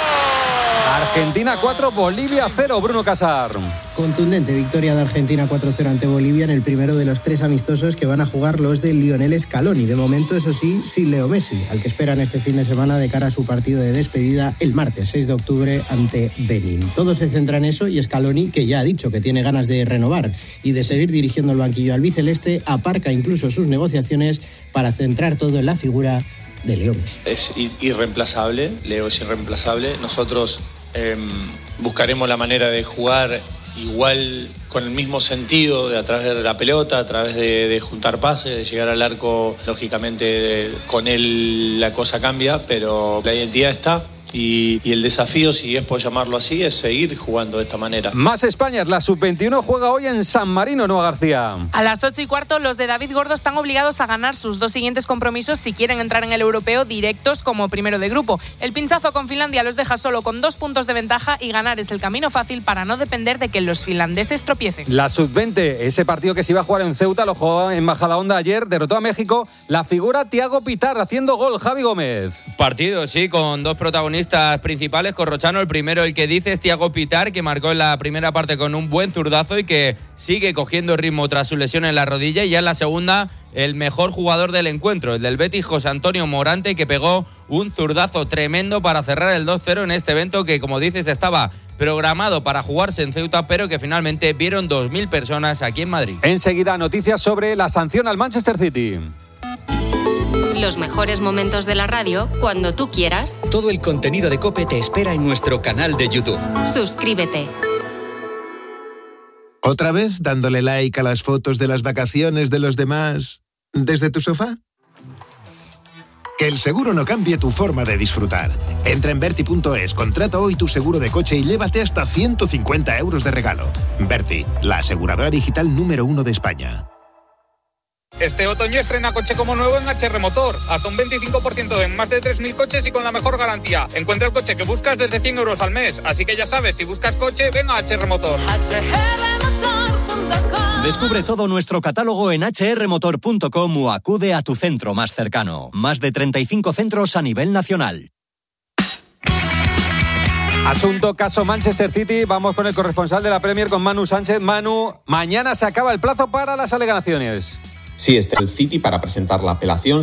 Argentina cuatro, Bolivia cero, Bruno Casar. Contundente victoria de Argentina cuatro cero ante Bolivia en el primero de los tres amistosos que van a jugar los de Lionel Scaloni. De momento, eso sí, sin Leo Messi, al que esperan este fin de semana de cara a su partido de despedida el martes seis de octubre ante Benín. Todo se centra en eso y Scaloni, que ya ha dicho que tiene ganas de renovar y de seguir dirigiendo el banquillo albiceleste, aparca incluso sus negociaciones para centrar todo en la figura de Leo Messi. Es irreemplazable, Leo es irreemplazable. Nosotros eh, buscaremos la manera de jugar igual, con el mismo sentido, de a través de la pelota, a través de, de juntar pases, de llegar al arco. Lógicamente con él la cosa cambia, pero la identidad está. Y, y el desafío, si es por llamarlo así, es seguir jugando de esta manera. Más España, la sub veintiuno juega hoy en San Marino, Noa García. A las ocho y cuarto, los de David Gordo están obligados a ganar sus dos siguientes compromisos si quieren entrar en el europeo directos como primero de grupo. El pinchazo con Finlandia los deja solo con dos puntos de ventaja y ganar es el camino fácil para no depender de que los finlandeses tropiecen. La sub veinte, ese partido que se iba a jugar en Ceuta, lo jugó en Majadahonda ayer, derrotó a México. La figura Thiago Pitar haciendo gol, Javi Gómez. Partido, sí, con dos protagonistas principales, Corrochano, el primero, el que dice, es Thiago Pitar, que marcó en la primera parte con un buen zurdazo y que sigue cogiendo ritmo tras su lesión en la rodilla, y ya en la segunda, el mejor jugador del encuentro, el del Betis, José Antonio Morante, que pegó un zurdazo tremendo para cerrar el dos cero en este evento que, como dices, estaba programado para jugarse en Ceuta, pero que finalmente vieron dos mil personas aquí en Madrid. Enseguida, noticias sobre la sanción al Manchester City. Los mejores momentos de la radio cuando tú quieras. Todo el contenido de COPE te espera en nuestro canal de YouTube. Suscríbete. ¿Otra vez dándole like a las fotos de las vacaciones de los demás desde tu sofá? Que el seguro no cambie tu forma de disfrutar. Entra en Berti punto es, contrata hoy tu seguro de coche y llévate hasta ciento cincuenta euros de regalo. Berti, la aseguradora digital número uno de España. Este otoño estrena coche como nuevo en H R Motor. Hasta un veinticinco por ciento en más de tres mil coches y con la mejor garantía. Encuentra el coche que buscas desde cien euros al mes. Así que ya sabes, si buscas coche, ven a H R Motor. Descubre todo nuestro catálogo en hache erre motor punto com o acude a tu centro más cercano. Más de treinta y cinco centros a nivel nacional. Asunto caso Manchester City. Vamos con el corresponsal de la Premier, con Manu Sánchez. Manu, mañana se acaba el plazo para las alegaciones. Sí, está el City para presentar la apelación.